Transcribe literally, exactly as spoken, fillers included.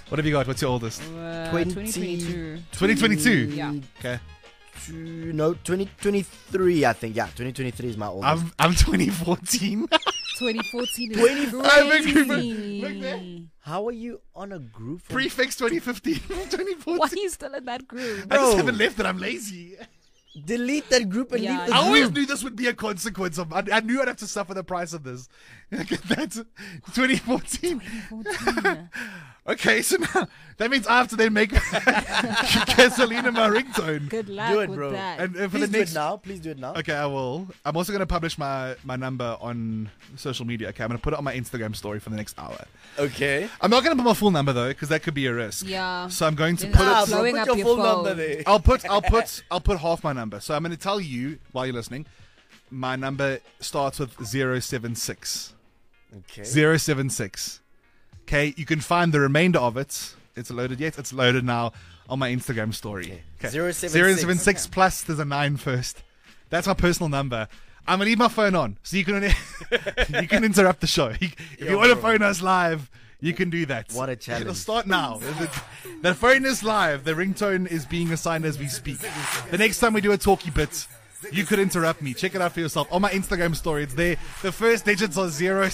What have you got? What's your oldest? Uh, twenty twenty twenty-two. twenty twenty-two. Yeah. Okay. Two, no, twenty twenty-three, I think. Yeah, twenty twenty-three is my oldest. I'm I'm twenty fourteen. twenty fourteen is twenty I'm a group- crazy. look there. How are you on a group? from- Prefix twenty fifteen. twenty fourteen. Why are you still in that group? I just Bro. haven't left it. I'm lazy. Delete that group and Yeah, leave the I always group. knew this would be a consequence of. I, I knew I'd have to suffer the price of this. That's twenty fourteen. fourteen. Okay, so now that means I have to then make Gasolina my ringtone. Good luck Do it, with bro. that. And uh, for Please the do next it now. Please do it now. Okay, I will. I'm also going to publish my, my number on social media. Okay, I'm going to put it on my Instagram story for the next hour. Okay. I'm not going to put my full number though, because that could be a risk. Yeah. So I'm going to Then put Ah, it. bro. blowing put up your your full phone. number there. I'll put I'll put I'll put half my number. So I'm going to tell you while you're listening. My number starts with zero seven six. Okay. zero seven six. Okay, you can find the remainder of it. It's loaded yet? It's loaded now on my Instagram story. Okay. zero seven six. zero seven six plus there's a nine first. That's my personal number. I'm gonna leave my phone on, so you can only you can interrupt the show. If Yo, you want to bro. phone us live, you can do that. What a challenge. It'll start now. The, the phone is live. The ringtone is being assigned as we speak. The next time we do a talkie bit, you could interrupt me. Check it out for yourself on my Instagram story. It's there. The first digits are zero